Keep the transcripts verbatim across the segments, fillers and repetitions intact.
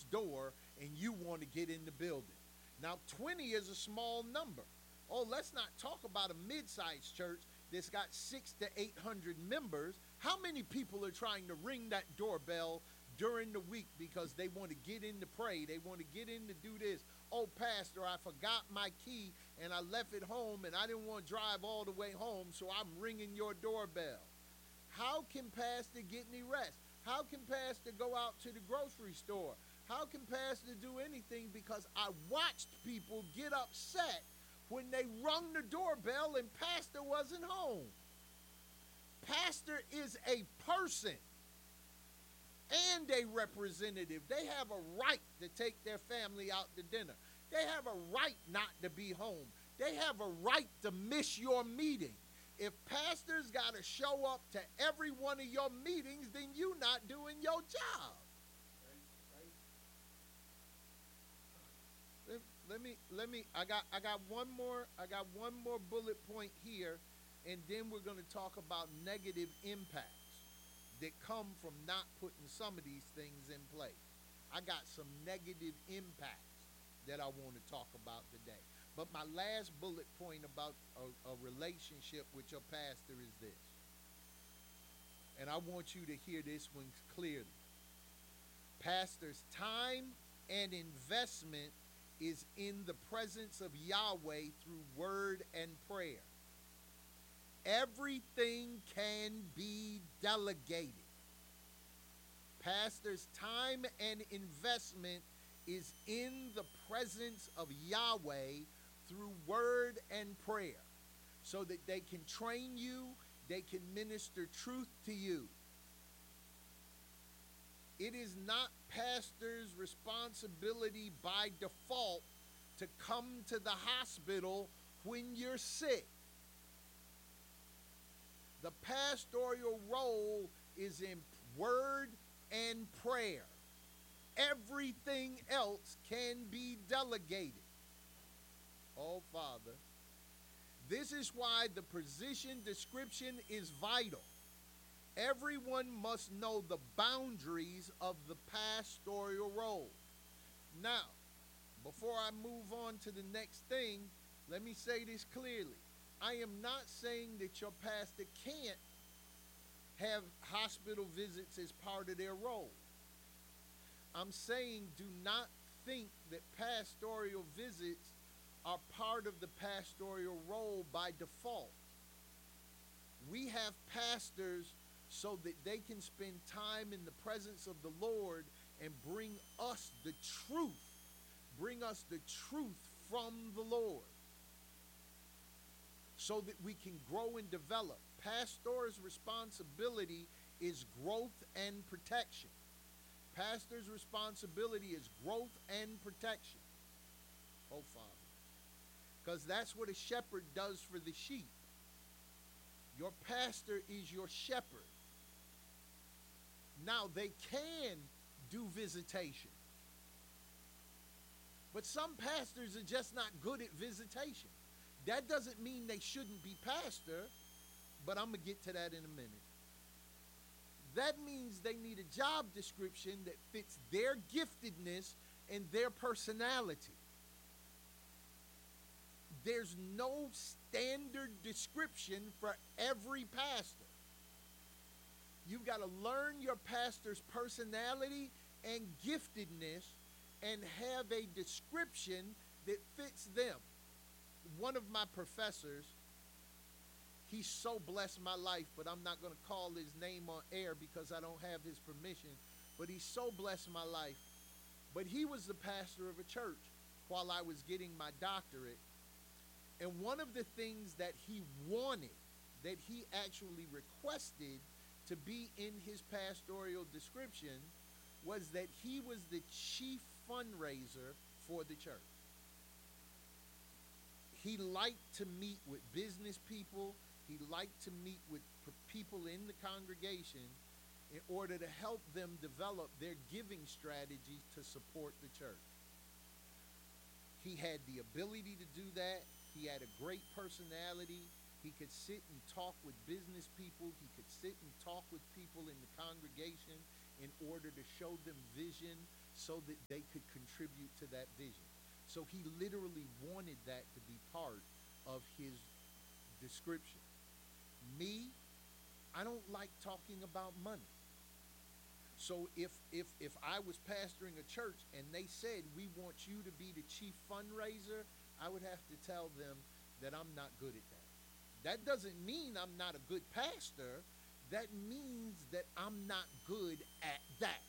door and you want to get in the building. Now, twenty is a small number. Oh, let's not talk about a mid-sized church that's got six to eight hundred members. How many people are trying to ring that doorbell during the week because they want to get in to pray? They want to get in to do this. Oh, Pastor, I forgot my key and I left it home and I didn't want to drive all the way home, so I'm ringing your doorbell. How can Pastor get any rest? How can Pastor go out to the grocery store? How can Pastor do anything? Because I watched people get upset when they rung the doorbell and Pastor wasn't home. Pastor is a person and a representative. They have a right to take their family out to dinner. They have a right not to be home. They have a right to miss your meeting. If pastors got to show up to every one of your meetings, then you're not doing your job. Let, let me, let me, I got, I got one more, I got one more bullet point here, and then we're going to talk about negative impacts that come from not putting some of these things in place. I got some negative impacts that I want to talk about today. But my last bullet point about a, a relationship with your pastor is this. And I want you to hear this one clearly. Pastor's time and investment is in the presence of Yahweh through word and prayer. Everything can be delegated. Pastor's time and investment is in the presence of Yahweh through word and prayer, so that they can train you, they can minister truth to you. It is not pastor's responsibility by default to come to the hospital when you're sick. The pastoral role is in word and prayer. Everything else can be delegated. Oh, Father. This is why the position description is vital. Everyone must know the boundaries of the pastoral role. Now, before I move on to the next thing, let me say this clearly. I am not saying that your pastor can't have hospital visits as part of their role. I'm saying do not think that pastoral visits are part of the pastoral role by default. We have pastors so that they can spend time in the presence of the Lord and bring us the truth. Bring us the truth from the Lord, so that we can grow and develop. Pastor's responsibility is growth and protection. Pastor's responsibility is growth and protection. Oh, Father. Because that's what a shepherd does for the sheep. Your pastor is your shepherd. Now, they can do visitation. But some pastors are just not good at visitation. That doesn't mean they shouldn't be pastor, but I'm going to get to that in a minute. That means they need a job description that fits their giftedness and their personality. There's no standard description for every pastor. You've got to learn your pastor's personality and giftedness and have a description that fits them. One of my professors, he so blessed my life, but I'm not going to call his name on air because I don't have his permission, but he so blessed my life. But he was the pastor of a church while I was getting my doctorate. And one of the things that he wanted, that he actually requested to be in his pastoral description, was that he was the chief fundraiser for the church. He liked to meet with business people. He liked to meet with people in the congregation in order to help them develop their giving strategies to support the church. He had the ability to do that. He had a great personality. He could sit and talk with business people. He could sit and talk with people in the congregation in order to show them vision so that they could contribute to that vision. So he literally wanted that to be part of his description. Me, I don't like talking about money. So if if if I was pastoring a church and they said we want you to be the chief fundraiser, I would have to tell them that I'm not good at that. That doesn't mean I'm not a good pastor. That means that I'm not good at that.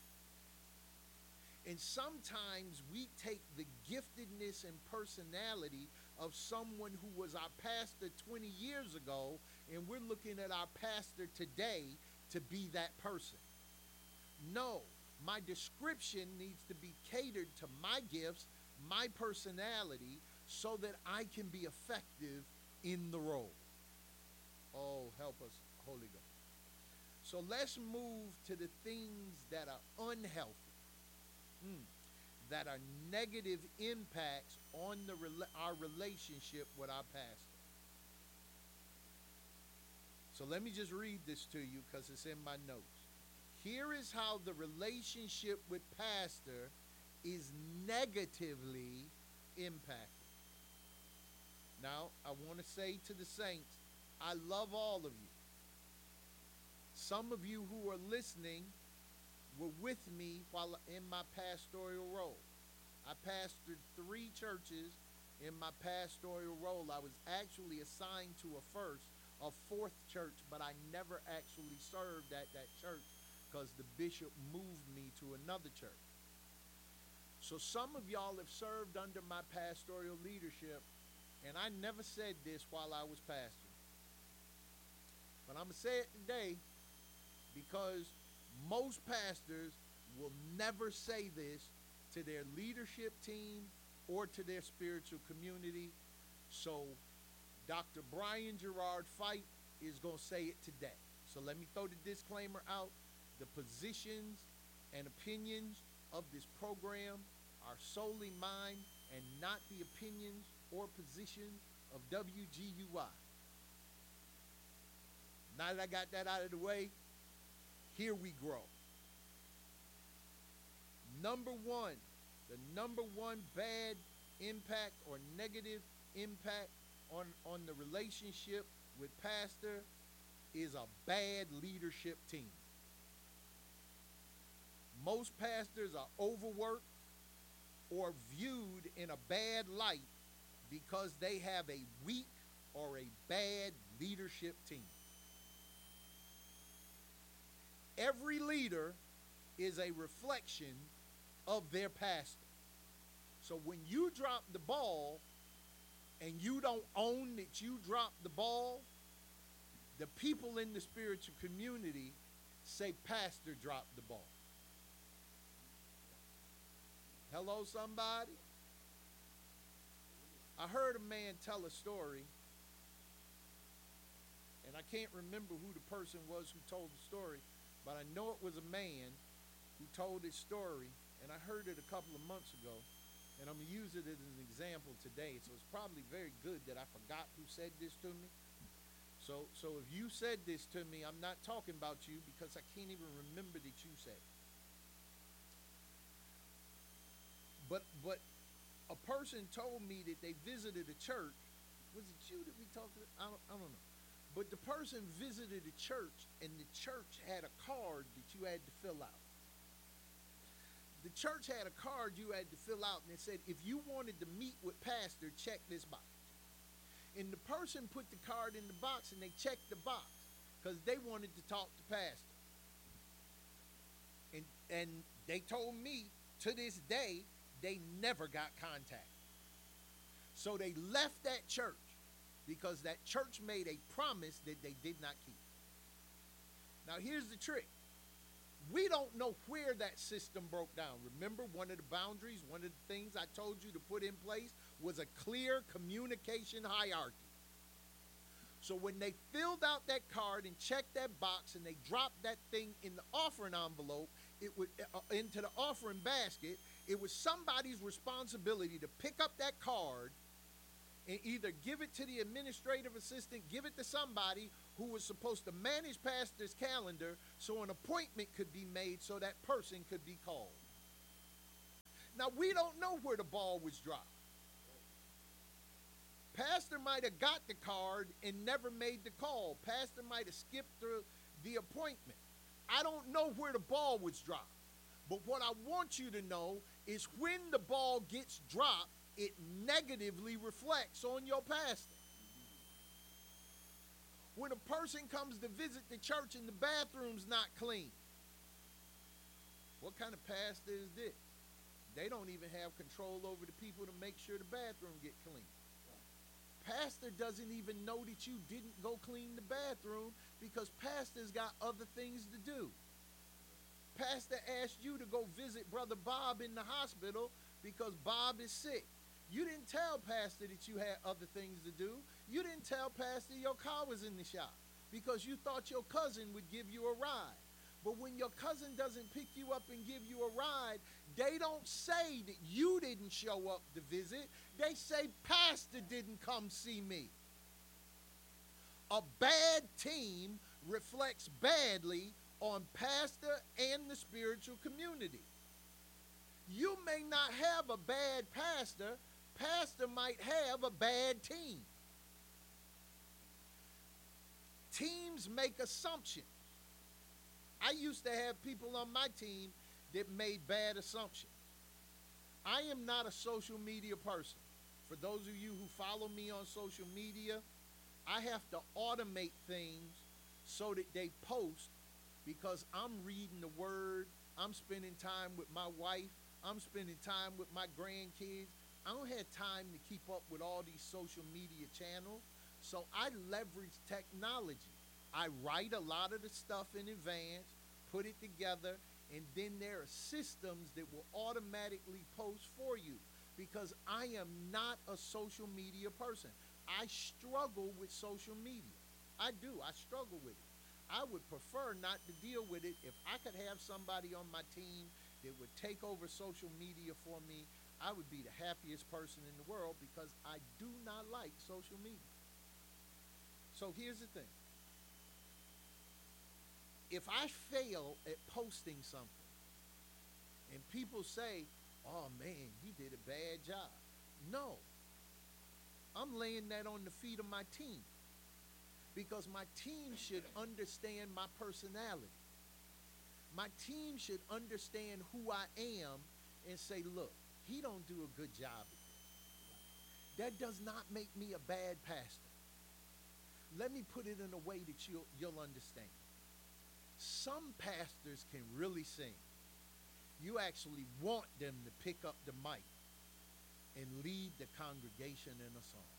And sometimes we take the giftedness and personality of someone who was our pastor twenty years ago, and we're looking at our pastor today to be that person. No, my description needs to be catered to my gifts, my personality, so that I can be effective in the role. Oh, help us, Holy Ghost. So let's move to the things that are unhealthy, mm, that are negative impacts on the our relationship with our pastor. So let me just read this to you because it's in my notes. Here is how the relationship with pastor is negatively impacted. Now, I want to say to the saints, I love all of you. Some of you who are listening were with me while in my pastoral role. I pastored three churches in my pastoral role. I was actually assigned to a first, a fourth church, but I never actually served at that church because the bishop moved me to another church. So some of y'all have served under my pastoral leadership, and I never said this while I was pastoring. But I'm going to say it today because most pastors will never say this to their leadership team or to their spiritual community. So Doctor Brian Gerard Fight is going to say it today. So let me throw the disclaimer out. The positions and opinions of this program are solely mine and not the opinions or positions of W G U I. Now that I got that out of the way, here we grow. Number one, the number one bad impact or negative impact on, on the relationship with pastor is a bad leadership team. Most pastors are overworked or viewed in a bad light because they have a weak or a bad leadership team. Every leader is a reflection of their pastor. So when you drop the ball and you don't own that you dropped the ball, the people in the spiritual community say pastor dropped the ball. Hello, somebody? I heard a man tell a story, and I can't remember who the person was who told the story, but I know it was a man who told his story, and I heard it a couple of months ago, and I'm going to use it as an example today. So it's probably very good that I forgot who said this to me. So, so if you said this to me, I'm not talking about you because I can't even remember that you said it. But but a person told me that they visited a church. Was it you that we talked to? I don't, I don't know. But the person visited a church, and the church had a card that you had to fill out. The church had a card you had to fill out, and it said, if you wanted to meet with pastor, check this box. And the person put the card in the box, and they checked the box because they wanted to talk to pastor. And, and they told me, to this day, they never got contacted. So they left that church because that church made a promise that they did not keep. Now here's the trick. We don't know where that system broke down. Remember, one of the boundaries, one of the things I told you to put in place was a clear communication hierarchy. So when they filled out that card and checked that box and they dropped that thing in the offering envelope, it would uh, into the offering basket, it was somebody's responsibility to pick up that card and either give it to the administrative assistant, give it to somebody who was supposed to manage pastor's calendar so an appointment could be made so that person could be called. Now, we don't know where the ball was dropped. Pastor might have got the card and never made the call. Pastor might have skipped through the appointment. I don't know where the ball was dropped. But what I want you to know is when the ball gets dropped, it negatively reflects on your pastor. When a person comes to visit the church and the bathroom's not clean, what kind of pastor is this? They don't even have control over the people to make sure the bathroom get clean. Pastor doesn't even know that you didn't go clean the bathroom because pastor's got other things to do. Pastor asked you to go visit Brother Bob in the hospital because Bob is sick. You didn't tell Pastor that you had other things to do. You didn't tell Pastor your car was in the shop because you thought your cousin would give you a ride. But when your cousin doesn't pick you up and give you a ride, they don't say that you didn't show up to visit. They say, Pastor didn't come see me. A bad team reflects badly on pastor and the spiritual community. You may not have a bad pastor. Pastor might have a bad team. Teams make assumptions. I used to have people on my team that made bad assumptions. I am not a social media person. For those of you who follow me on social media, I have to automate things so that they post because I'm reading the word, I'm spending time with my wife, I'm spending time with my grandkids. I don't have time to keep up with all these social media channels, so I leverage technology. I write a lot of the stuff in advance, put it together, and then there are systems that will automatically post for you because I am not a social media person. I struggle with social media. I do. I struggle with it. I would prefer not to deal with it. If I could have somebody on my team that would take over social media for me, I would be the happiest person in the world because I do not like social media. So here's the thing. If I fail at posting something and people say, oh man, you did a bad job. No, I'm laying that on the feet of my team because my team should understand my personality. My team should understand who I am and say, look, he don't do a good job at this. That does not make me a bad pastor. Let me put it in a way that you'll, you'll understand. Some pastors can really sing. You actually want them to pick up the mic and lead the congregation in a song.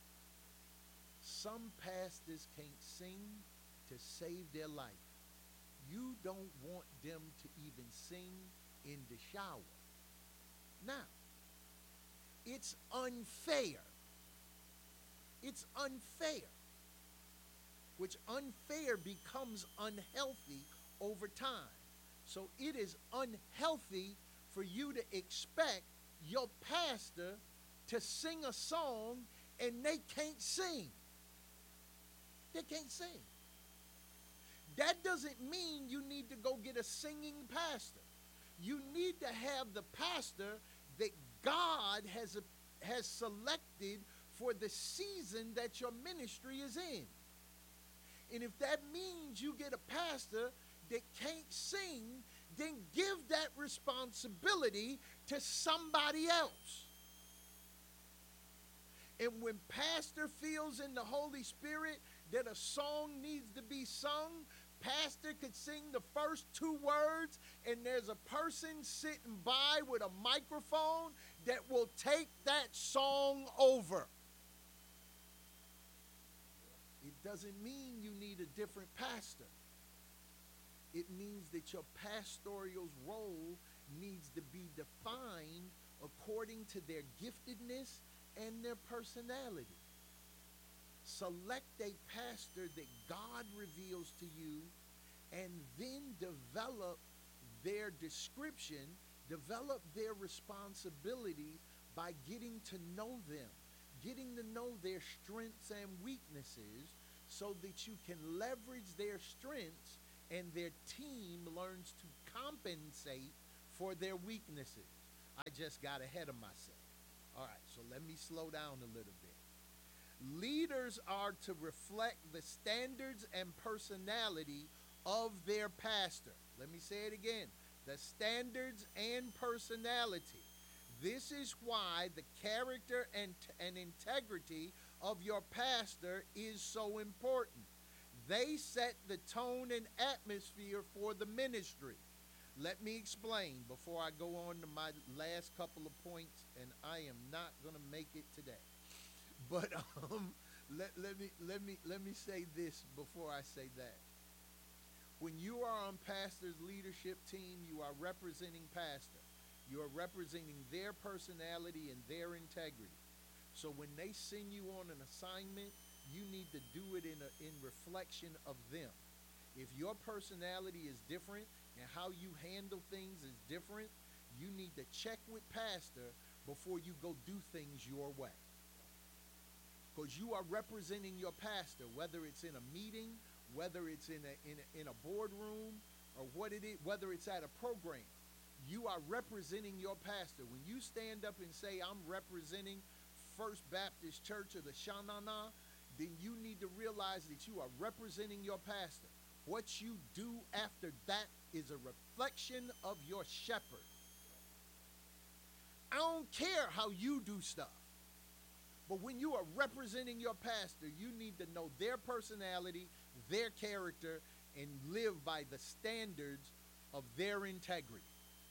Some pastors can't sing to save their life. You don't want them to even sing in the shower. Now, it's unfair. It's unfair. Which unfair becomes unhealthy over time. So it is unhealthy for you to expect your pastor to sing a song and they can't sing. They can't sing. That doesn't mean you need to go get a singing pastor. You need to have the pastor that God has, a, has selected for the season that your ministry is in. And if that means you get a pastor that can't sing, then give that responsibility to somebody else. And when pastor feels in the Holy Spirit that a song needs to be sung, pastor could sing the first two words, and there's a person sitting by with a microphone that will take that song over. It doesn't mean you need a different pastor. It means that your pastoral role needs to be defined according to their giftedness and their personality. Select a pastor that God reveals to you and then develop their description, develop their responsibilities by getting to know them. Getting to know their strengths and weaknesses so that you can leverage their strengths and their team learns to compensate for their weaknesses. I just just got ahead of myself. All right, so let me slow down a little bit. Leaders are to reflect the standards and personality of their pastor. Let me say it again. The standards and personality. This is why the character and, and integrity of your pastor is so important. They set the tone and atmosphere for the ministry. Let me explain before I go on to my last couple of points, and I am not going to make it today. But um, let, let me let me let me say this before I say that. When you are on pastor's leadership team, you are representing pastor. You are representing their personality and their integrity. So when they send you on an assignment, you need to do it in a, in reflection of them. If your personality is different and how you handle things is different, you need to check with pastor before you go do things your way. Because you are representing your pastor, whether it's in a meeting, whether it's in a, in a, in a boardroom, or what it is, whether it's at a program. You are representing your pastor. When you stand up and say, I'm representing First Baptist Church of the Shanana, then you need to realize that you are representing your pastor. What you do after that is a reflection of your shepherd. I don't care how you do stuff. But when you are representing your pastor, you need to know their personality, their character, and live by the standards of their integrity.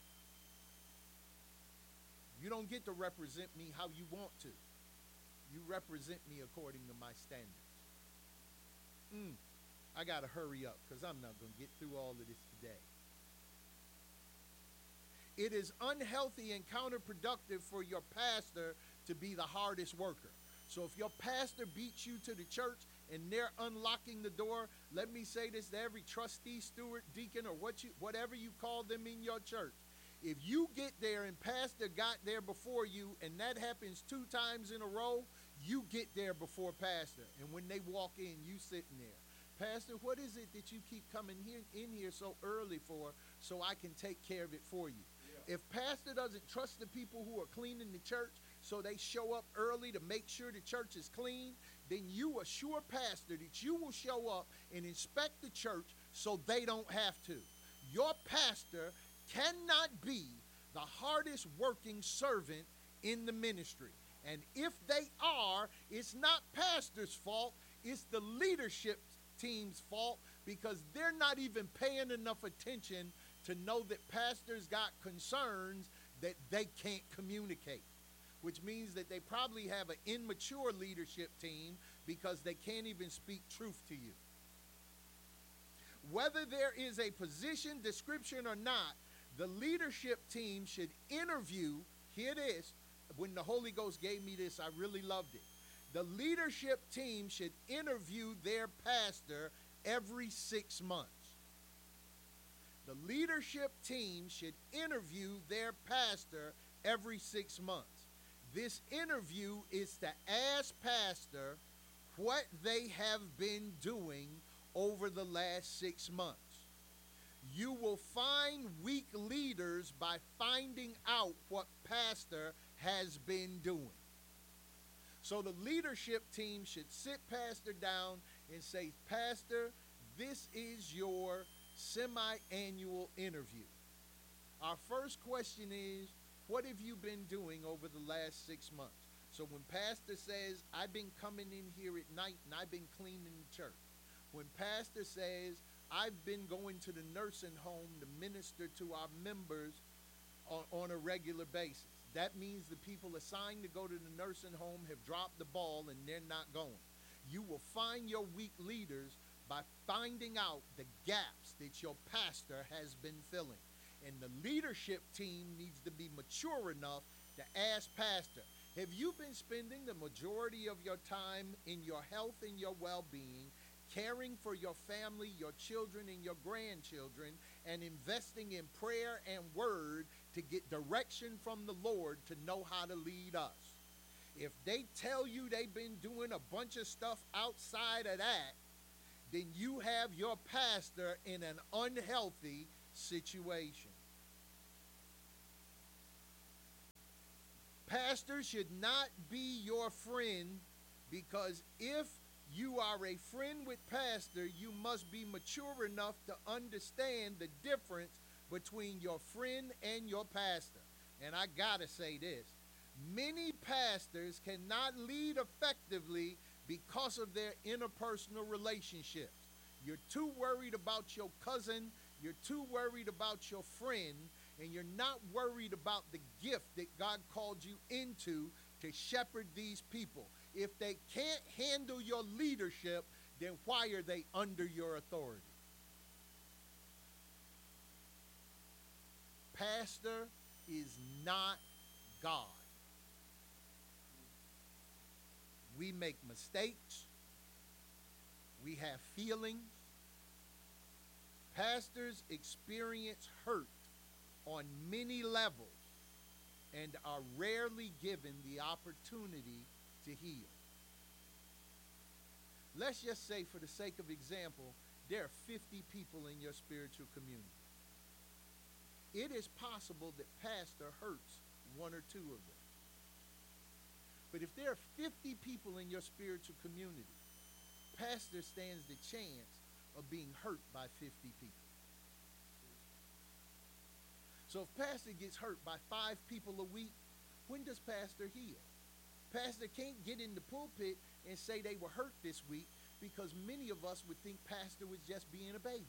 You don't get to represent me how you want to. You represent me according to my standards. Mm, I got to hurry up because I'm not going to get through all of this today. It is unhealthy and counterproductive for your pastor to be the hardest worker. So if your pastor beats you to the church and they're unlocking the door, let me say this to every trustee, steward, deacon, or what you, whatever you call them in your church. If you get there and pastor got there before you, and that happens two times in a row, you get there before pastor. And when they walk in, you sitting there. Pastor, what is it that you keep coming here in here so early for so I can take care of it for you? Yeah. If pastor doesn't trust the people who are cleaning the church so they show up early to make sure the church is clean, then you assure pastor that you will show up and inspect the church so they don't have to. Your pastor cannot be the hardest working servant in the ministry. And if they are, it's not pastor's fault, it's the leadership team's fault, because they're not even paying enough attention to know that pastors got concerns that they can't communicate, which means that they probably have an immature leadership team because they can't even speak truth to you. Whether there is a position description or not, the leadership team should interview, here it is, when the Holy Ghost gave me this, I really loved it. The leadership team should interview their pastor every six months. The leadership team should interview their pastor every six months. This interview is to ask pastor what they have been doing over the last six months. You will find weak leaders by finding out what pastor has been doing. So the leadership team should sit pastor down and say, Pastor, this is your semi-annual interview. Our first question is, what have you been doing over the last six months? So when pastor says, I've been coming in here at night and I've been cleaning the church. When pastor says, I've been going to the nursing home to minister to our members on, on a regular basis. That means the people assigned to go to the nursing home have dropped the ball and they're not going. You will find your weak leaders by finding out the gaps that your pastor has been filling. And the leadership team needs to be mature enough to ask pastor, have you been spending the majority of your time in your health and your well-being, caring for your family, your children, and your grandchildren, and investing in prayer and word to get direction from the Lord to know how to lead us? If they tell you they've been doing a bunch of stuff outside of that, then you have your pastor in an unhealthy situation. Pastor should not be your friend, because if you are a friend with pastor, you must be mature enough to understand the difference between your friend and your pastor. And I gotta say this. Many pastors cannot lead effectively because of their interpersonal relationships. You're too worried about your cousin, you're too worried about your friend, and you're not worried about the gift that God called you into to shepherd these people. If they can't handle your leadership, then why are they under your authority? Pastor is not God. We make mistakes. We have feelings. Pastors experience hurt on many levels and are rarely given the opportunity to heal. Let's just say, for the sake of example, there are fifty people in your spiritual community. It is possible that pastor hurts one or two of them. But if there are fifty people in your spiritual community, pastor stands the chance of being hurt by fifty people. So if pastor gets hurt by five people a week, when does pastor heal? Pastor can't get in the pulpit and say they were hurt this week, because many of us would think pastor was just being a baby.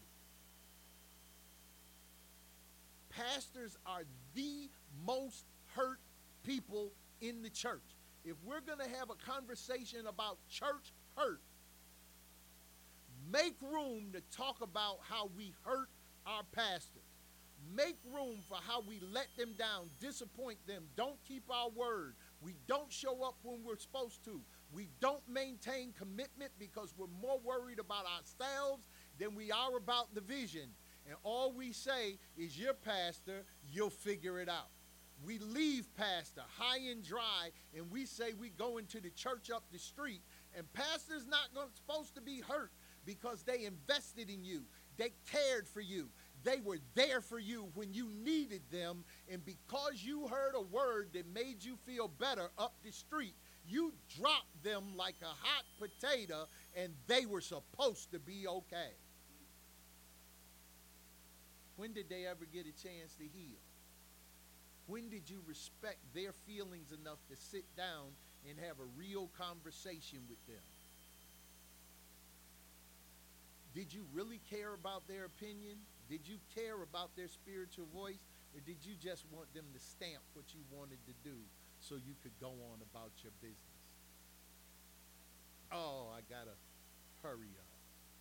Pastors are the most hurt people in the church. If we're going to have a conversation about church hurt, make room to talk about how we hurt our pastors. Make room for how we let them down, disappoint them, don't keep our word. We don't show up when we're supposed to. We don't maintain commitment because we're more worried about ourselves than we are about the vision. And all we say is, you're pastor, you'll figure it out. We leave pastor high and dry, and we say we go into the church up the street, and pastor's not gonna, supposed to be hurt because they invested in you. They cared for you. They were there for you when you needed them, and because you heard a word that made you feel better up the street, you dropped them like a hot potato, and they were supposed to be okay. When did they ever get a chance to heal? When did you respect their feelings enough to sit down and have a real conversation with them? Did you really care about their opinion? Did you care about their spiritual voice? Or did you just want them to stamp what you wanted to do so you could go on about your business? Oh, I gotta hurry up.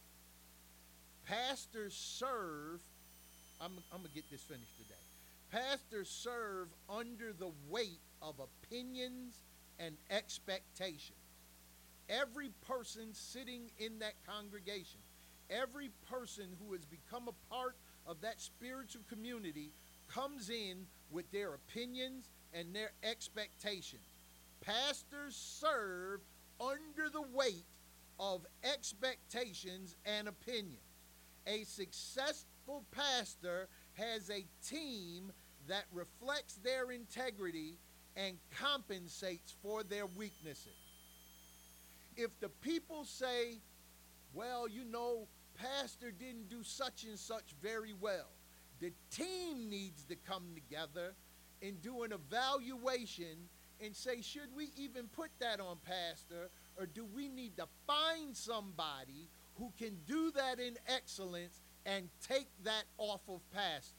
Pastors serve, I'm, I'm gonna get this finished today. Pastors serve under the weight of opinions and expectations. Every person sitting in that congregation, every person who has become a part of that spiritual community comes in with their opinions and their expectations. Pastors serve under the weight of expectations and opinions. A successful pastor has a team that reflects their integrity and compensates for their weaknesses. If the people say, well, you know, pastor didn't do such and such very well, the team needs to come together and do an evaluation and say, should we even put that on pastor, or do we need to find somebody who can do that in excellence and take that off of pastor?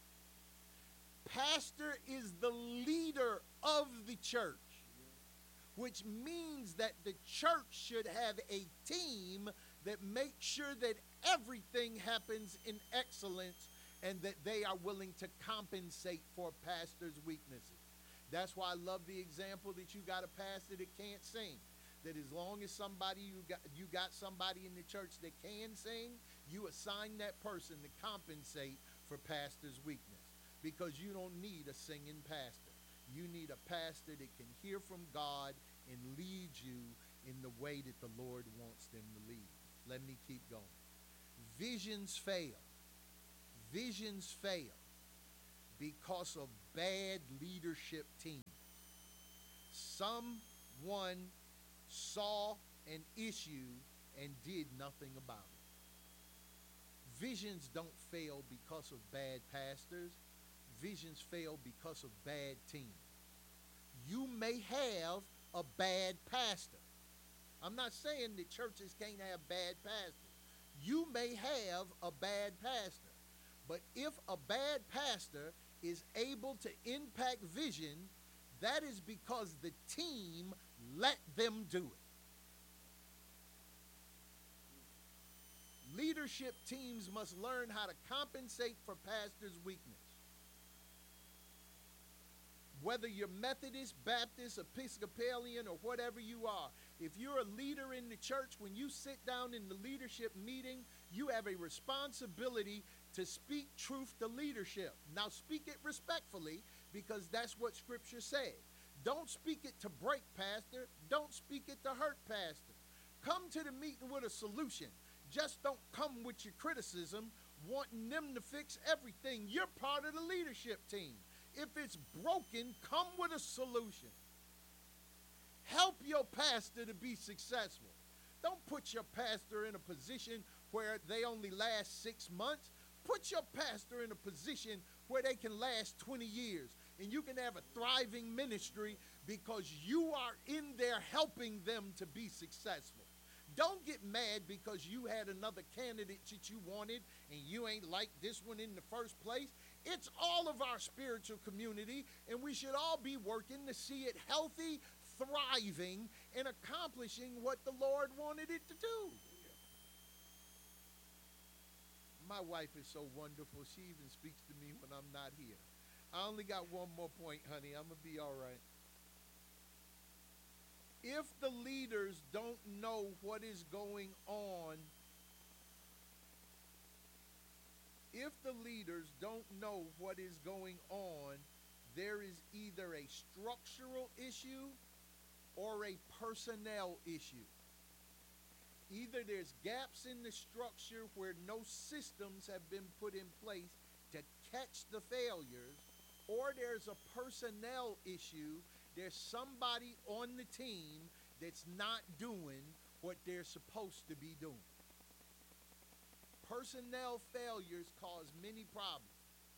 Pastor is the leader of the church, which means that the church should have a team that makes sure that everything happens in excellence and that they are willing to compensate for pastor's weaknesses. That's why I love the example that you got a pastor that can't sing. That as long as somebody you got you got somebody in the church that can sing, you assign that person to compensate for pastor's weakness. Because you don't need a singing pastor. You need a pastor that can hear from God and lead you in the way that the Lord wants them to lead. Let me keep going. Visions fail. Visions fail because of bad leadership teams. someone saw an issue and did nothing about it. Visions don't fail because of bad pastors. Visions fail because of bad teams. You may have a bad pastor. I'm not saying that churches can't have bad pastors. You may have a bad pastor. But if a bad pastor is able to impact vision, that is because the team let them do it. Leadership teams must learn how to compensate for pastors' weakness. Whether you're Methodist, Baptist, Episcopalian, or whatever you are, if you're a leader in the church, when you sit down in the leadership meeting, you have a responsibility to speak truth to leadership. Now, speak it respectfully, because that's what Scripture says. Don't speak it to break pastor. Don't speak it to hurt pastor. Come to the meeting with a solution. Just don't come with your criticism, wanting them to fix everything. You're part of the leadership team. If it's broken, come with a solution. Help your pastor to be successful. Don't put your pastor in a position where they only last six months. Put your pastor in a position where they can last twenty years. And you can have a thriving ministry because you are in there helping them to be successful. Don't get mad because you had another candidate that you wanted and you ain't like this one in the first place. It's all of our spiritual community, and we should all be working to see it healthy, thriving, and accomplishing what the Lord wanted it to do. My wife is so wonderful. She even speaks to me when I'm not here. I only got one more point, honey. I'm going to be all right. If the leaders don't know what is going on, if the leaders don't know what is going on, there is either a structural issue or a personnel issue. Either there's gaps in the structure where no systems have been put in place to catch the failures, or there's a personnel issue. There's somebody on the team that's not doing what they're supposed to be doing. Personnel failures cause many problems.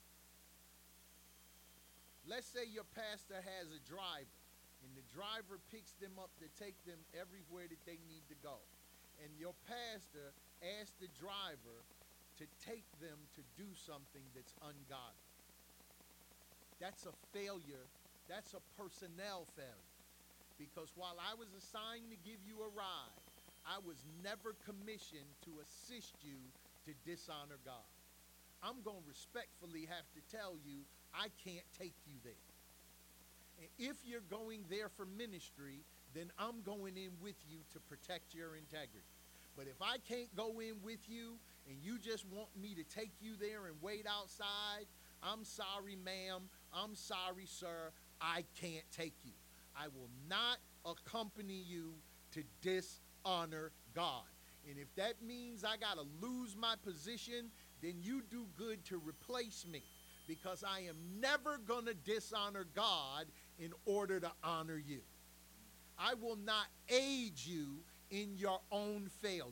Let's say your pastor has a driver, and the driver picks them up to take them everywhere that they need to go. And your pastor asks the driver to take them to do something that's ungodly. That's a failure. That's a personnel failure. Because while I was assigned to give you a ride, I was never commissioned to assist you to dishonor God. I'm going to respectfully have to tell you, I can't take you there. And if you're going there for ministry, then I'm going in with you to protect your integrity. But if I can't go in with you and you just want me to take you there and wait outside, I'm sorry, ma'am. I'm sorry, sir. I can't take you. I will not accompany you to dishonor God. And if that means I got to lose my position, then you do good to replace me, because I am never going to dishonor God in order to honor you. I will not aid you in your own failure.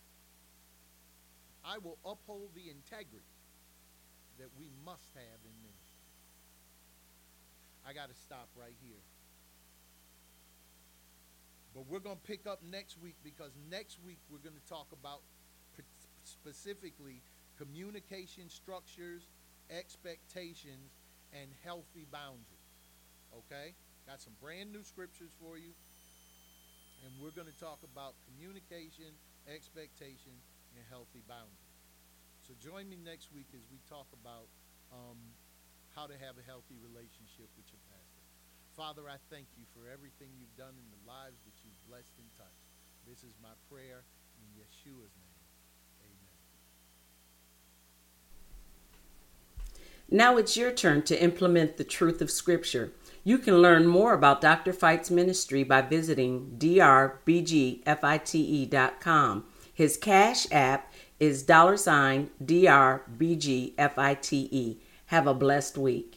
I will uphold the integrity that we must have in ministry. I got to stop right here. But we're going to pick up next week, because next week we're going to talk about specifically communication structures, expectations, and healthy boundaries. Okay? Got some brand new scriptures for you. And we're going to talk about communication, expectation, and healthy boundaries. So join me next week as we talk about um, how to have a healthy relationship with your pastor. Father, I thank you for everything you've done in the lives that you've blessed and touched. This is my prayer in Yeshua's name. Amen. Now it's your turn to implement the truth of Scripture. You can learn more about Doctor Fite's ministry by visiting d r b g fite dot com. His Cash App is dollar sign D R B G F I T E. Have a blessed week.